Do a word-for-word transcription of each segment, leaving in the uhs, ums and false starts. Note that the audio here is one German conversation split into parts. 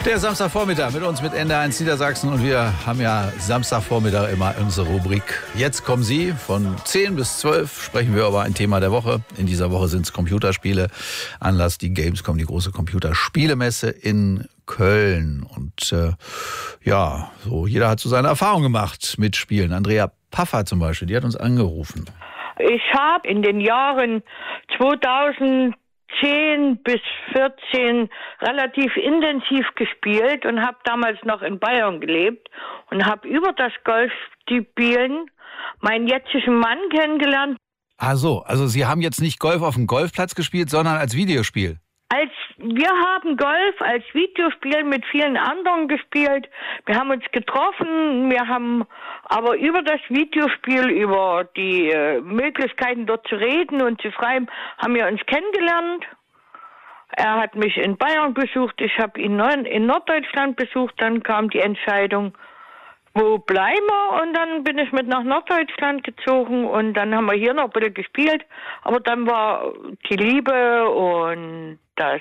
Der Samstagvormittag mit uns, mit N D R eins Niedersachsen. Und wir haben ja Samstagvormittag immer unsere Rubrik Jetzt kommen Sie. Von zehn bis zwölf sprechen wir über ein Thema der Woche. In dieser Woche sind es Computerspiele. Anlass die Gamescom, die große Computerspielemesse in Köln. Und äh, ja, so jeder hat so seine Erfahrung gemacht mit Spielen. Andrea Paffer zum Beispiel, die hat uns angerufen. Ich habe in den Jahren zweitausendzehn bis vierzehn relativ intensiv gespielt und habe damals noch in Bayern gelebt und habe über das Golfspielen meinen jetzigen Mann kennengelernt. Ah so, also Sie haben jetzt nicht Golf auf dem Golfplatz gespielt, sondern als Videospiel. Als wir haben Golf als Videospiel mit vielen anderen gespielt. Wir haben uns getroffen, wir haben aber über das Videospiel, über die äh, Möglichkeiten dort zu reden und zu schreiben, haben wir uns kennengelernt. Er hat mich in Bayern besucht, ich habe ihn in Norddeutschland besucht, dann kam die Entscheidung, wo bleiben wir? Und dann bin ich mit nach Norddeutschland gezogen und dann haben wir hier noch ein bisschen gespielt. Aber dann war die Liebe und das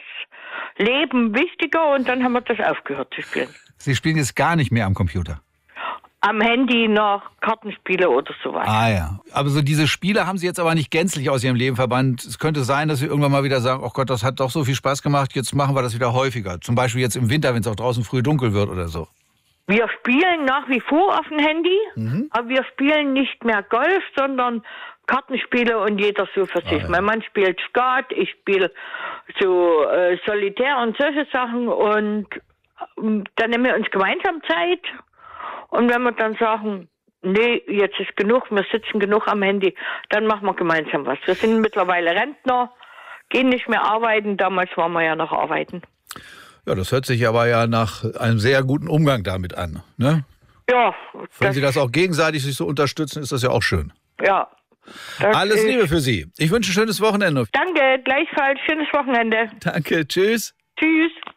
Leben wichtiger und dann haben wir das aufgehört zu spielen. Sie spielen jetzt gar nicht mehr am Computer? Am Handy noch Kartenspiele oder sowas. Ah ja, aber so diese Spiele haben Sie jetzt aber nicht gänzlich aus Ihrem Leben verbannt. Es könnte sein, dass Sie irgendwann mal wieder sagen, oh Gott, das hat doch so viel Spaß gemacht, jetzt machen wir das wieder häufiger. Zum Beispiel jetzt im Winter, wenn es auch draußen früh dunkel wird oder so. Wir spielen nach wie vor auf dem Handy, mhm. aber wir spielen nicht mehr Golf, sondern Kartenspiele und jeder so für sich. Ah, ja. Mein Mann spielt Skat, ich spiele so äh, Solitär und solche Sachen und äh, dann nehmen wir uns gemeinsam Zeit und wenn wir dann sagen, nee, jetzt ist genug, wir sitzen genug am Handy, dann machen wir gemeinsam was. Wir sind mittlerweile Rentner, gehen nicht mehr arbeiten, damals waren wir ja noch arbeiten. Ja, das hört sich aber ja nach einem sehr guten Umgang damit an, ne? Ja. Wenn Sie das auch gegenseitig sich so unterstützen, ist das ja auch schön. Ja. Alles Liebe für Sie. Ich wünsche ein schönes Wochenende. Danke, gleichfalls. Schönes Wochenende. Danke, tschüss. Tschüss.